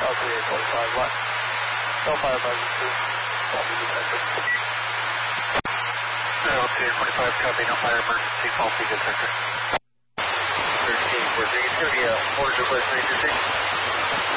LTA 45 left. Cell fire emergency. Copy detected. LTA 45, copy, no fire emergency, faulty detector. 13, 14, it's going to be a order request 926.